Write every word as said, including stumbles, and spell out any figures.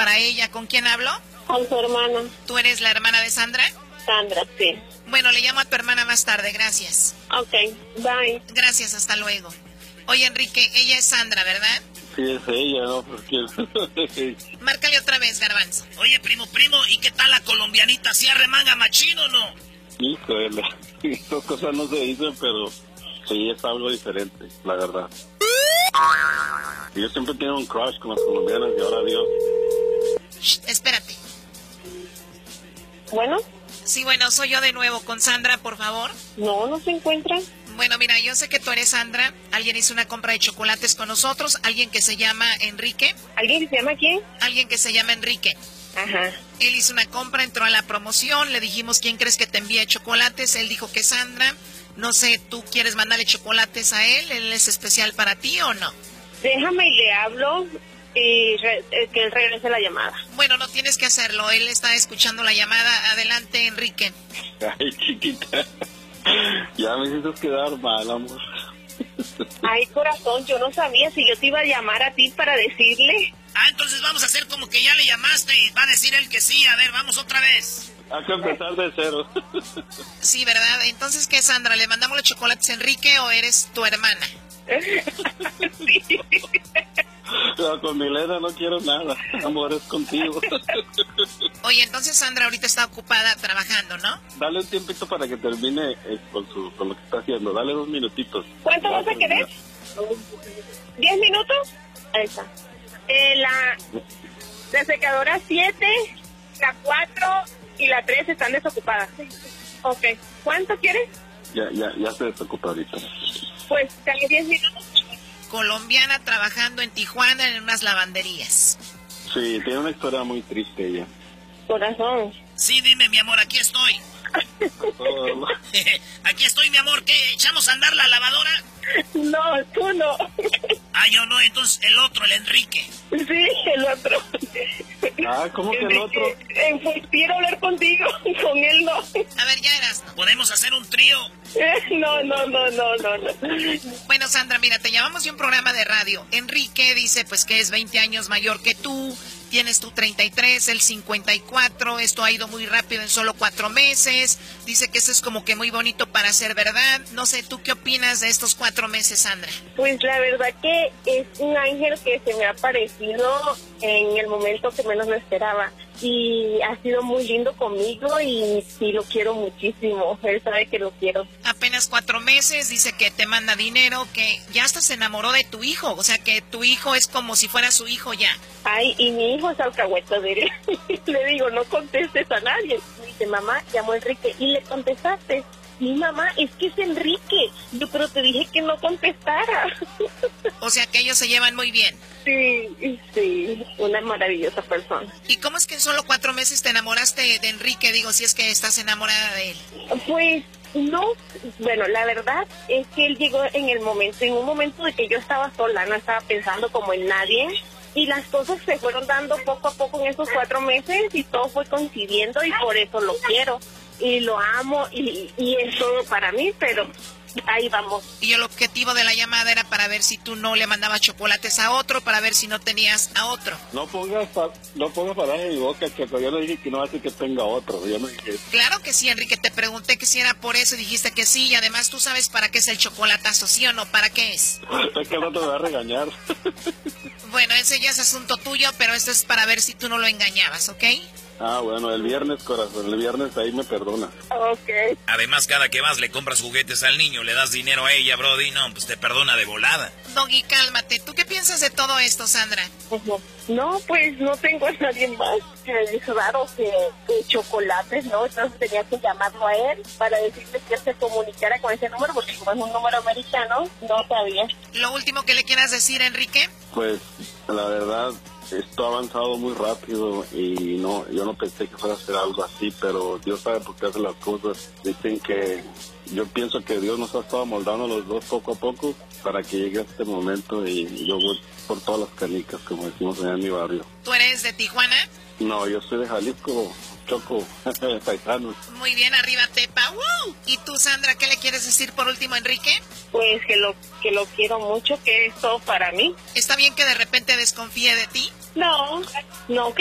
para ella. ¿Con quién hablo? Con su hermana. ¿Tú eres la hermana de Sandra? Sandra, sí. Bueno, le llamo a tu hermana más tarde, gracias. Ok, bye. Gracias, hasta luego. Oye, Enrique, ella es Sandra, ¿verdad? Sí, es ella, ¿no? Porque... Márcale otra vez, Garbanzo. Oye, primo, primo, ¿y qué tal la colombianita? ¿Sí arremanga machín o no? Híjole, estas cosas no se dicen, pero sí es algo diferente, la verdad. Yo siempre tengo un crush con las colombianas y ahora Dios. Shh, espérate. Bueno. Sí, bueno, soy yo de nuevo. Con Sandra, por favor. No, no se encuentra. Bueno, mira, yo sé que tú eres Sandra. Alguien hizo una compra de chocolates con nosotros. Alguien que se llama Enrique. ¿Alguien que se llama quién? Alguien que se llama Enrique. Ajá. Él hizo una compra, entró a la promoción. Le dijimos, ¿quién crees que te envíe chocolates? Él dijo que Sandra. No sé, ¿tú quieres mandarle chocolates a él? ¿Él es especial para ti o no? Déjame y le hablo y re- que él regrese la llamada. Bueno, no tienes que hacerlo. Él está escuchando la llamada. Adelante, Enrique. Ay, chiquita. Ya me hiciste quedar mal, amor. Ay, corazón, yo no sabía si yo te iba a llamar a ti para decirle. Ah, entonces vamos a hacer como que ya le llamaste y va a decir él que sí. A ver, vamos otra vez. Hay que empezar de cero. Sí, ¿verdad? Entonces, ¿qué, Sandra? ¿Le mandamos los chocolates a Enrique o eres tu hermana? Sí. No, con Milena no quiero nada. Amor, es contigo. Oye, entonces Sandra ahorita está ocupada trabajando, ¿no? Dale un tiempito para que termine eh, con, su, con lo que está haciendo. Dale dos minutitos. ¿Cuánto vas a querer? ¿Diez minutos? Ahí está. Eh, la, la secadora siete, la cuatro y la tres están desocupadas. Ok. ¿Cuánto quieres? Ya, ya, ya se desocupa ahorita. Pues, dale diez minutos. Colombiana trabajando en Tijuana en unas lavanderías. Sí, tiene una historia muy triste ella. Corazón. Sí, dime, mi amor, aquí estoy. Oh. Aquí estoy, mi amor. ¿Qué? ¿Echamos a andar la lavadora? No, tú no. Ah, yo no, entonces el otro, el Enrique. Sí, el otro. Ah, ¿cómo que el otro? Eh, pues quiero hablar contigo, con él no. A ver, ya eras. ¿Podemos hacer un trío? No, no, no, no, no, no. Bueno, Sandra, mira, te llamamos de un programa de radio. Enrique dice pues que es veinte años mayor que tú. Tienes tú treinta y tres, él cincuenta y cuatro, esto ha ido muy rápido en solo cuatro meses. Dice que eso es como que muy bonito para ser verdad. No sé, ¿tú qué opinas de estos cuatro meses, Sandra? Pues la verdad que es un ángel que se me ha aparecido en el momento que menos lo esperaba. Y ha sido muy lindo conmigo y sí lo quiero muchísimo. Él sabe que lo quiero. Apenas cuatro meses, dice que te manda dinero, que ya hasta se enamoró de tu hijo. O sea, que tu hijo es como si fuera su hijo ya. Ay, y mi hijo es alcahueta de él. Le digo, no contestes a nadie. Me dice, mamá, llamó Enrique. Y le contestaste. Mi mamá, es que es Enrique. Yo, pero te dije que no contestara. O sea, que ellos se llevan muy bien. Sí, sí, una maravillosa persona. ¿Y cómo es que en solo cuatro meses te enamoraste de Enrique? Digo, si es que estás enamorada de él. Pues no, bueno, la verdad es que él llegó en el momento, en un momento de que yo estaba sola, no estaba pensando como en nadie. Y las cosas se fueron dando poco a poco en esos cuatro meses y todo fue coincidiendo y por eso lo quiero. Y lo amo y, y es todo para mí, pero ahí vamos. Y el objetivo de la llamada era para ver si tú no le mandabas chocolates a otro, para ver si no tenías a otro. No pongas, pa- no pongas palabras en mi boca, Choco. Yo no dije que no hace que tenga otro. Yo no dije eso. Claro que sí, Enrique, te pregunté que si era por eso y dijiste que sí, y además tú sabes para qué es el chocolatazo, ¿sí o no? ¿Para qué es? Es que el otro me va a regañar. Bueno, ese ya es asunto tuyo, pero esto es para ver si tú no lo engañabas, ¿ok? Ah, bueno, el viernes, corazón. El viernes ahí me perdona. Ok. Además, cada que vas le compras juguetes al niño, le das dinero a ella, Brody, no, pues te perdona de volada. Doggy, cálmate. ¿Tú qué piensas de todo esto, Sandra? No, pues no tengo a nadie más. Es raro que, que chocolates, ¿no? Entonces tenía que llamarlo a él para decirle que él se comunicara con ese número, porque como es un número americano, no sabía. Lo último que le quieras decir, Enrique. Pues, la verdad, esto ha avanzado muy rápido y no, yo no pensé que fuera a ser algo así, pero Dios sabe por qué hace las cosas. Dicen que yo pienso que Dios nos ha estado moldando los dos poco a poco para que llegue a este momento y yo voy por todas las canicas, como decimos allá en mi barrio. ¿Tú eres de Tijuana? No, yo soy de Jalisco, Choco, paisanos. Muy bien, arriba Tepa. ¡Woo! ¿Y tú, Sandra, qué le quieres decir por último a Enrique? Pues que lo que lo quiero mucho, que es todo para mí. ¿Está bien que de repente desconfíe de ti? No, no,